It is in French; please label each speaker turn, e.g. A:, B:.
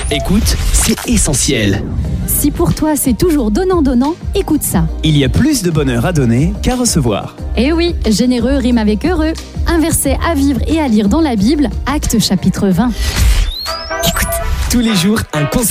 A: Écoute, c'est essentiel.
B: Si pour toi c'est toujours donnant-donnant, écoute ça.
A: Il y a plus de bonheur à donner qu'à recevoir.
B: Eh oui, généreux rime avec heureux. Un verset à vivre et à lire dans la Bible, Actes chapitre 20.
A: Tous les jours, un conseil